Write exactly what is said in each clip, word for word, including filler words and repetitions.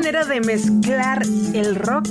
manera de mezclar el rock,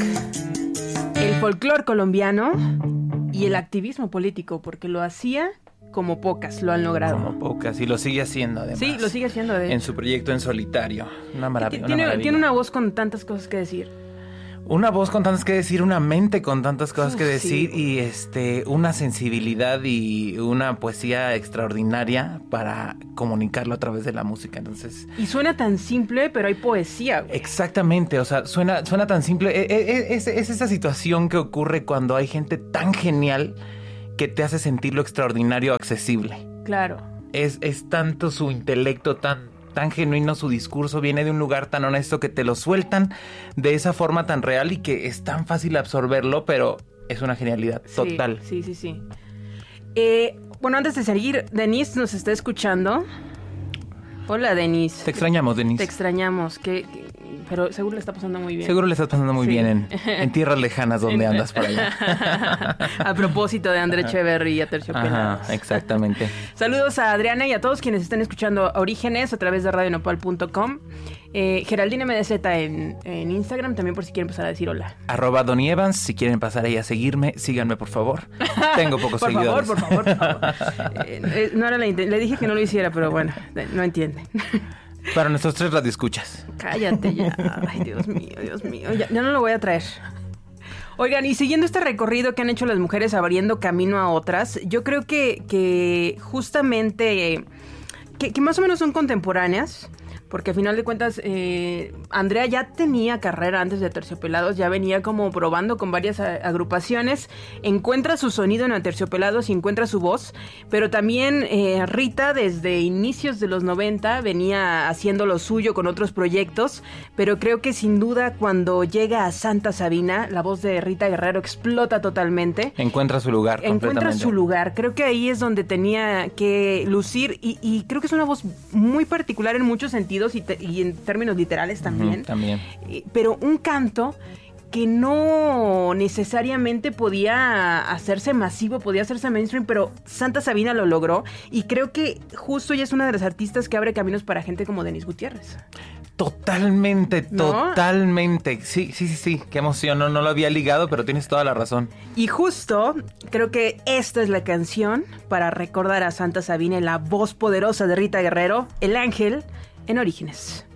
el folclore colombiano y el activismo político, porque lo hacía como pocas lo han logrado. Como pocas, y lo sigue haciendo además. Sí, lo sigue haciendo. De en su proyecto en solitario. Una maravilla. Tiene, una maravilla. tiene una voz con tantas cosas que decir. Una voz con tantas que decir, una mente con tantas cosas Uf, que decir sí. y este una sensibilidad y una poesía extraordinaria para comunicarlo a través de la música. Entonces y suena tan simple, pero hay poesía. Güey. Exactamente, o sea, suena suena tan simple. Es, es, es esa situación que ocurre cuando hay gente tan genial que te hace sentir lo extraordinario accesible. Claro. Es, es tanto su intelecto tan tan genuino, su discurso viene de un lugar tan honesto que te lo sueltan de esa forma tan real y que es tan fácil absorberlo, pero es una genialidad total. Sí, sí, sí, sí. Eh, bueno, antes de seguir, Denise nos está escuchando. Hola, Denise. Te extrañamos, Denise. Te extrañamos, que, que, pero seguro le está pasando muy bien. Seguro le estás pasando muy sí. bien en, en tierras lejanas donde andas por allá. A propósito de André Echeverry y Aterciopelados. Ajá, exactamente. Saludos a Adriana y a todos quienes estén escuchando Orígenes a través de radio nopal punto com. Eh, Geraldine M D Z en, en Instagram, también por si quieren pasar a decir hola. Arroba Donny Evans, si quieren pasar ahí a seguirme, síganme por favor. Tengo pocos por seguidores. Por favor, por favor, por favor. Eh, eh, no era la inten- Le dije que no lo hiciera, pero bueno, no entiende. Para nuestros tres radioescuchas. Cállate ya. Ay, Dios mío, Dios mío. Ya, ya no lo voy a traer. Oigan, y siguiendo este recorrido que han hecho las mujeres abriendo camino a otras, yo creo que, que justamente, que, que más o menos son contemporáneas, porque al final de cuentas, eh, Andrea ya tenía carrera antes de Aterciopelados, ya venía como probando con varias a, agrupaciones, encuentra su sonido en Aterciopelados y encuentra su voz, pero también eh, Rita desde inicios de los noventa venía haciendo lo suyo con otros proyectos, pero creo que sin duda cuando llega a Santa Sabina, la voz de Rita Guerrero explota totalmente. Encuentra su lugar Encuentra completamente. su lugar, creo que ahí es donde tenía que lucir y, y creo que es una voz muy particular en muchos sentidos. Y, te, y en términos literales también. Uh-huh, también. Pero un canto que no necesariamente podía hacerse masivo, podía hacerse mainstream, pero Santa Sabina lo logró. Y creo que justo ella es una de las artistas que abre caminos para gente como Denise Gutiérrez. Totalmente, ¿No? totalmente. Sí, sí, sí, sí. Qué emoción. No, no lo había ligado, pero tienes toda la razón. Y justo creo que esta es la canción para recordar a Santa Sabina, la voz poderosa de Rita Guerrero, El Ángel, en Orígenes.